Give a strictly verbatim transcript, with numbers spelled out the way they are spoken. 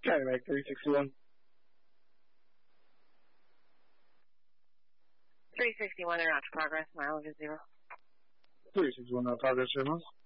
Cataracts three sixty-one. three sixty-one, they're out to progress, mileage is zero. three sixty-one, out progress, zero miles.